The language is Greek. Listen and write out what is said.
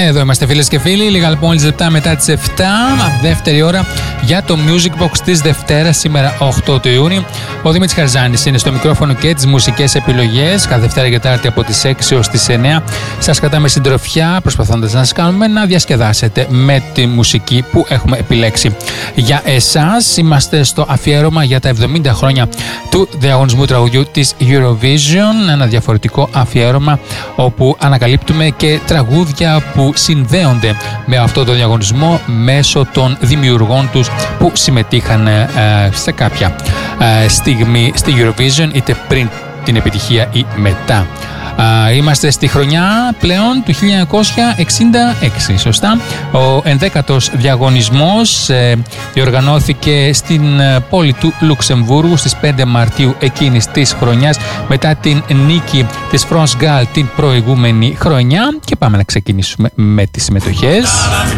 Εδώ είμαστε φίλες και φίλοι, λίγα λοιπόν λεπτά μετά τις 7, δεύτερη ώρα για το Music Box της Δευτέρας, σήμερα 8 του Ιούνιου. Ο Δημήτρης Χαρζάνης είναι στο μικρόφωνο και τις μουσικές επιλογές, κάθε Δευτέρα και Τετάρτη από τις 6 έως τις 9. Σας κρατάμε συντροφιά, προσπαθώντας να σας κάνουμε να διασκεδάσετε με τη μουσική που έχουμε επιλέξει. Για εσάς είμαστε στο αφιέρωμα για τα 70 χρόνια του διαγωνισμού τραγουδιού της Eurovision, ένα διαφορετικό αφιέρωμα όπου ανακαλύπτουμε και τραγούδια που συνδέονται με αυτό το διαγωνισμό μέσω των δημιουργών τους που συμμετείχαν σε κάποια στιγμή στη Eurovision, είτε πριν την επιτυχία ή μετά. Είμαστε στη χρονιά πλέον του 1966, σωστά. Ο 11ος διαγωνισμός διοργανώθηκε στην πόλη του Λουξεμβούργου στις 5 Μαρτίου εκείνης της χρονιάς, μετά την νίκη της France Gall την προηγούμενη χρονιά. Και πάμε να ξεκινήσουμε με τις συμμετοχές.